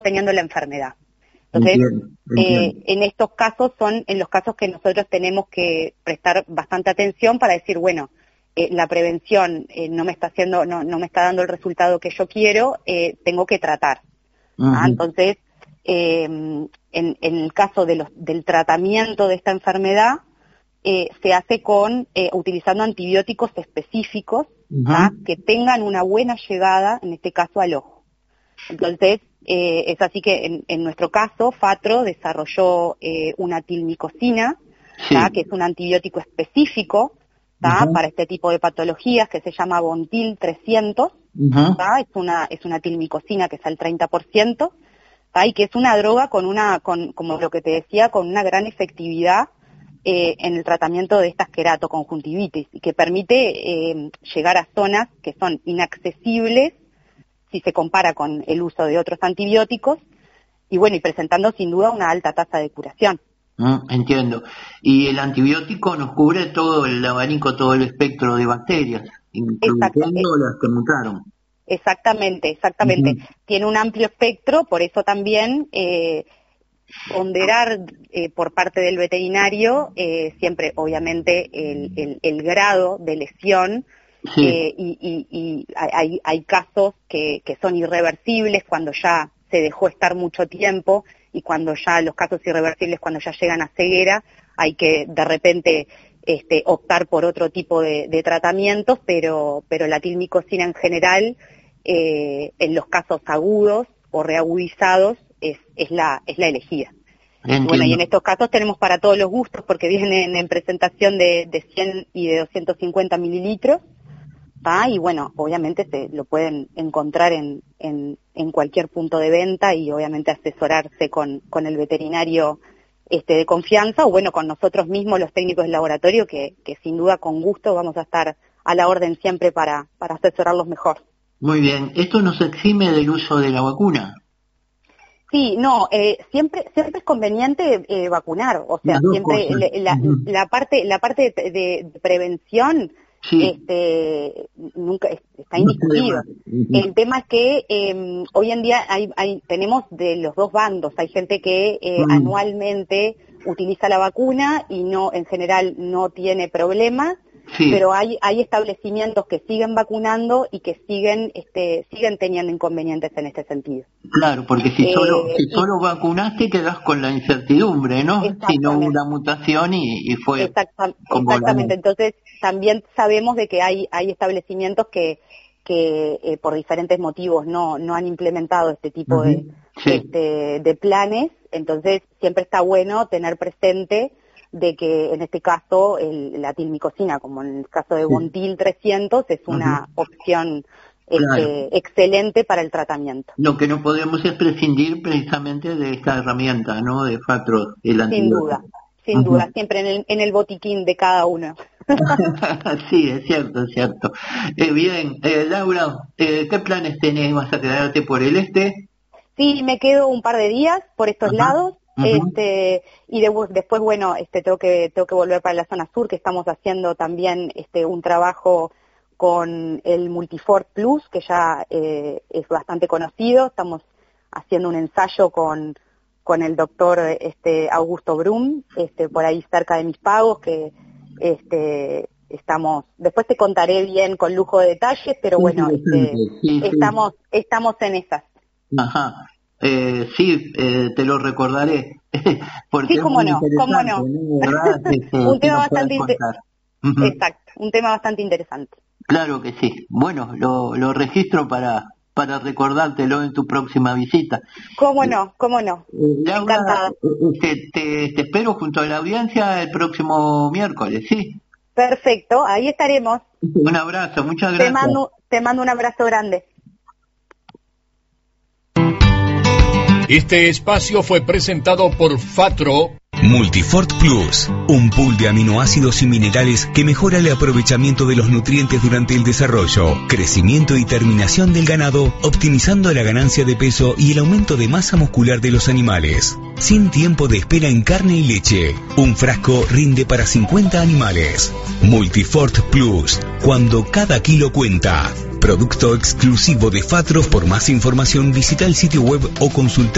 teniendo la enfermedad. Entonces, en estos casos son en los casos que nosotros tenemos que prestar bastante atención para decir, bueno, la prevención no me está dando el resultado que yo quiero, tengo que tratar. Entonces, en el caso del tratamiento de esta enfermedad, se hace utilizando antibióticos específicos que tengan una buena llegada, en este caso al ojo. Entonces, es así que en nuestro caso, Fatro desarrolló una tilmicosina, que es un antibiótico específico para este tipo de patologías, que se llama Bontil 300, es una tilmicosina que es al 30%, y que es una droga como lo que te decía, con una gran efectividad en el tratamiento de estas queratoconjuntivitis, y que permite llegar a zonas que son inaccesibles si se compara con el uso de otros antibióticos, y presentando sin duda una alta tasa de curación. Entiendo. Y el antibiótico nos cubre todo el abanico, todo el espectro de bacterias, incluyendo las que mutaron. Exactamente. Tiene un amplio espectro, por eso también ponderar por parte del veterinario siempre, obviamente, el grado de lesión. Y hay casos que son irreversibles cuando ya se dejó estar mucho tiempo, y cuando ya los casos irreversibles, cuando ya llegan a ceguera, hay que de repente optar por otro tipo de tratamientos, pero la tilmicosina en general, en los casos agudos o reagudizados, es la elegida. Y en estos casos tenemos para todos los gustos, porque vienen en presentación de 100 y de 250 mililitros, y obviamente se lo pueden encontrar en cualquier punto de venta, y obviamente asesorarse con el veterinario de confianza, o con nosotros mismos, los técnicos del laboratorio, que sin duda con gusto vamos a estar a la orden siempre para asesorarlos mejor. Muy bien. ¿Esto nos exime del uso de la vacuna? Sí, siempre es conveniente vacunar, o sea, siempre la parte de prevención nunca está indiscutido. El tema es que hoy en día tenemos de los dos bandos. Hay gente que anualmente utiliza la vacuna y en general no tiene problemas, pero hay establecimientos que siguen vacunando y que siguen teniendo inconvenientes en este sentido. Claro, porque si solo vacunaste quedas con la incertidumbre, ¿no? Si no hubo una mutación y fue exactamente. Entonces también sabemos de que hay establecimientos que por diferentes motivos no han implementado este tipo de planes. Entonces siempre está bueno tener presente de que en este caso la tilmicosina, como en el caso de Bontil 300, es una opción excelente para el tratamiento. Lo que no podemos es prescindir precisamente de esta herramienta, ¿no? De Fatro, el antibiótico. Sin duda, siempre en el botiquín de cada uno. Sí, es cierto. Bien, Laura, ¿qué planes tenés? ¿Vas a quedarte por el este? Sí, me quedo un par de días por estos lados. Y después tengo que volver para la zona sur, que estamos haciendo también un trabajo con el Multifort Plus, que ya es bastante conocido. Estamos haciendo un ensayo con el doctor Augusto Brum, por ahí cerca de Mis Pagos, que estamos, después te contaré bien con lujo de detalles, pero estamos en esas. Te lo recordaré. Porque cómo no. Un tema bastante exacto, un tema bastante interesante. Claro que sí. Bueno, lo registro para recordártelo en tu próxima visita. ¿Cómo no? Laura, encantada. Te espero junto a la audiencia el próximo miércoles, ¿sí? Perfecto, ahí estaremos. Un abrazo, muchas gracias. Te mando un abrazo grande. Este espacio fue presentado por Fatro. Multifort Plus, un pool de aminoácidos y minerales que mejora el aprovechamiento de los nutrientes durante el desarrollo, crecimiento y terminación del ganado, optimizando la ganancia de peso y el aumento de masa muscular de los animales. Sin tiempo de espera en carne y leche. Un frasco rinde para 50 animales. Multifort Plus, cuando cada kilo cuenta. Producto exclusivo de Fatro. Por más información visita el sitio web o consulta